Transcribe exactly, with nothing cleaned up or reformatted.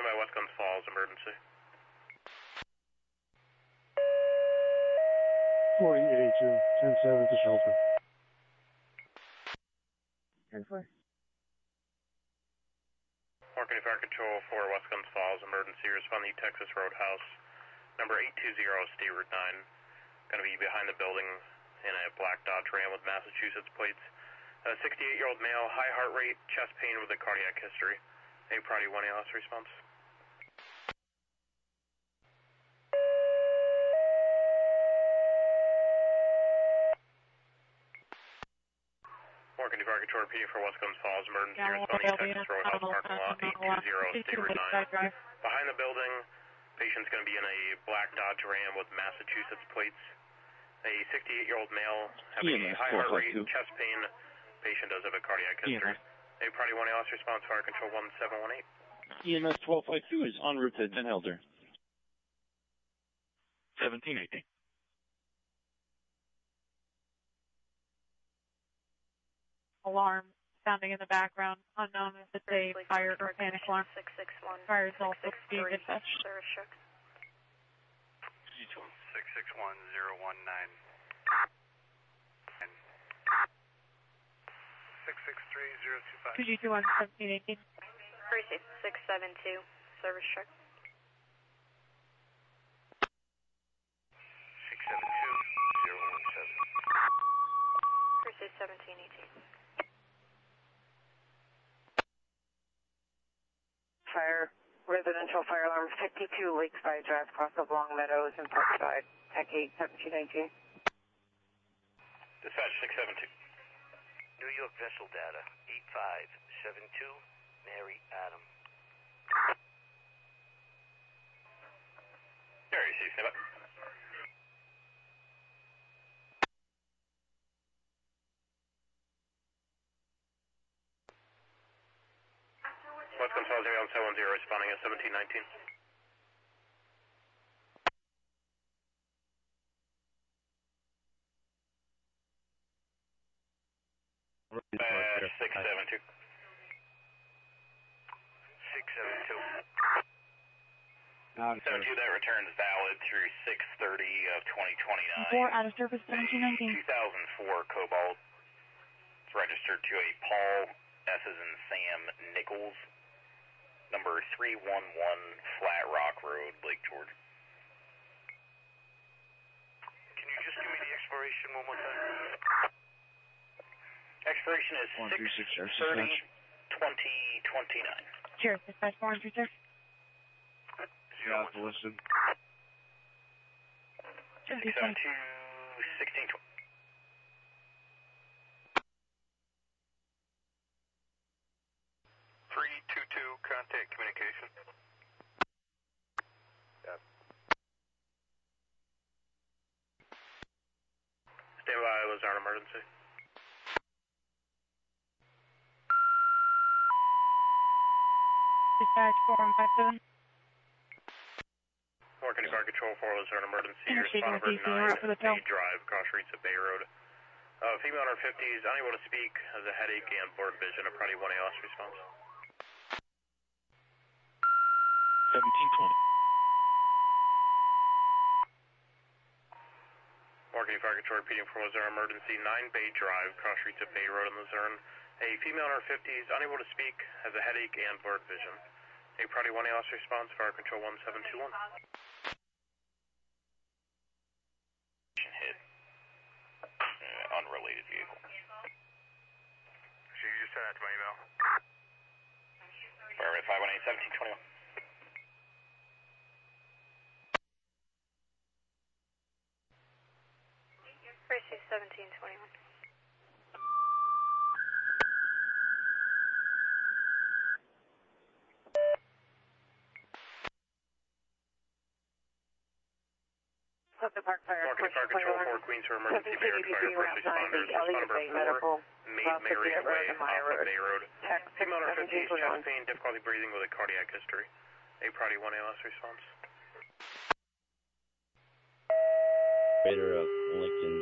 by West Guns Falls, emergency. forty eighty-two, ten seven to shelter. ten four. Marketing Fire Control for West Guns Falls, emergency, responding Texas Roadhouse, number eight two zero, State Route nine. Going to be behind the building in a black Dodge Ram with Massachusetts plates. A sixty-eight-year-old male, high heart rate, chest pain with a cardiac history. A priority one A L S response. Morgan Fire Control repeating for West Guns Falls, emergency, responding Texas Roadhouse parking lot, eight two zero, State Route nine. Behind the building, patient's going to be in a black Dodge Ram with Massachusetts plates. A sixty-eight-year-old male having a high heart rate, chest pain. Patient does have a cardiac history. A priority one A L S response, Fire Control one seven one eight. E M S twelve fifty-two is en route to Den Helder. seventeen eighteen. Alarm sounding in the background, unknown if it's a fire or panic alarm. six six one. Fire is also being dispatched. Service check. six six one zero one nine. six six three zero two five. two G two one seventeen eighteen. Precinct six seven two. Service check. six seven two zero one seven. Precinct seventeen eighteen. Fire, residential fire alarm fifty-two Lakeside Drive, cross of Long Meadows and Parkside, Tech eight seventeen eighteen. Dispatch six seven two. New York vessel data, eight five seven two, Mary Adam. There you see, stand up. West Guns Falls, on seven one zero, responding at seventeen nineteen. Uh, six seven two. six seven two. seven two, that return is valid through six thirty of twenty twenty-nine. Four out of service seventeen nineteen. two thousand four Cobalt. It's registered to a Paul S as in Sam Nichols. Number three one one Flat Rock Road, Lake George. Can you just give me the expiration one more time? Expiration is six thirty twenty twenty-nine. Cheers, dispatch four one three six. Yeah, listen. six seven two sixteen twenty. three two two, contact communication. Yeah. Stand by, Luzerne emergency. Dispatch four one five seven. Morgan Fire Control for Luzerne emergency. Interstate Respond Northeast, over you're out for the tow. Bay Drive, cross streets of Bay Road. Uh, female under fifties, unable to speak, has a headache and blurred vision. A priority one A L S response. seventeen twenty. Morgan Fire Control repeating for Luzerne emergency. nine Bay Drive, cross streets of Bay Road in Luzerne. A female in her fifties, unable to speak, has a headache and blurred vision. A priority one A L S response, Fire Control one seven two one. Hit. Uh, unrelated vehicle. So you just sent that to my email? Fire five one eight seventeen twenty-one. Precinct seventeen twenty-one. Southern Park Fire. Marketing Fire Control for Queens for emergency Bay Road fire first responders. Respond number four, Maid Mary Way, off of Bay Road. Female under fifties, chest pain, difficulty breathing with a cardiac history. A priority one A L S response. Radar up.